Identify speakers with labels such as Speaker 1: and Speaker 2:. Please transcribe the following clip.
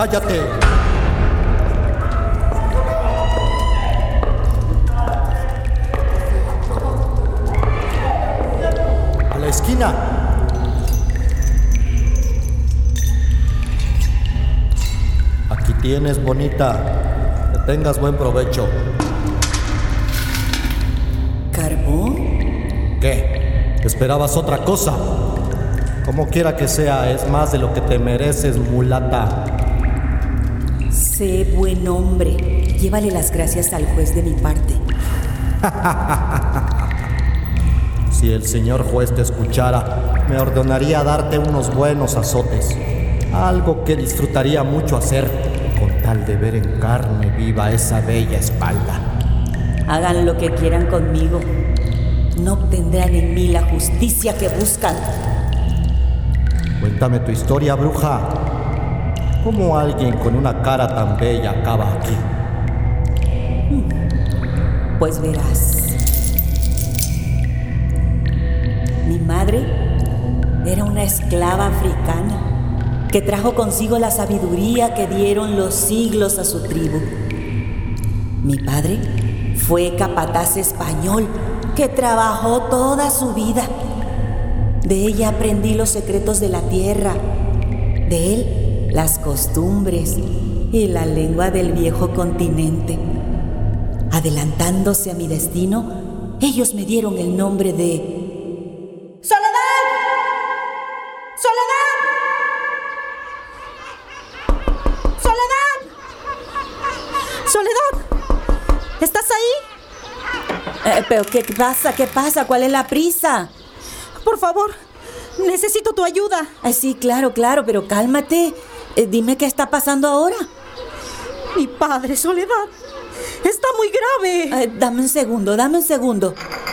Speaker 1: ¡Cállate! ¡A la esquina! Aquí tienes, bonita. Que tengas buen provecho.
Speaker 2: ¿Carbón?
Speaker 1: ¿Qué? ¿Esperabas otra cosa? Como quiera que sea, es más de lo que te mereces, mulata.
Speaker 2: Sé buen hombre. Llévale las gracias al juez de mi parte.
Speaker 1: Si el señor juez te escuchara, me ordenaría darte unos buenos azotes. Algo que disfrutaría mucho hacer, con tal de ver en carne viva esa bella espalda.
Speaker 2: Hagan lo que quieran conmigo. No obtendrán en mí la justicia que buscan.
Speaker 1: Cuéntame tu historia, bruja. ¿Cómo alguien con una cara tan bella acaba aquí?
Speaker 2: Pues verás. Mi madre era una esclava africana que trajo consigo la sabiduría que dieron los siglos a su tribu. Mi padre fue capataz español que trabajó toda su vida. De ella aprendí los secretos de la tierra, de él las costumbres y la lengua del viejo continente. Adelantándose a mi destino, ellos me dieron el nombre de ¡Soledad! ¡Soledad! ¡Soledad! ¡Soledad! ¿Estás ahí? ¿Pero qué pasa? ¿Qué pasa? ¿Cuál es la prisa?
Speaker 3: Por favor, necesito tu ayuda.
Speaker 2: Sí, claro, pero cálmate. Dime qué está pasando ahora.
Speaker 3: Mi padre, Soledad, está muy grave.
Speaker 2: Dame un segundo.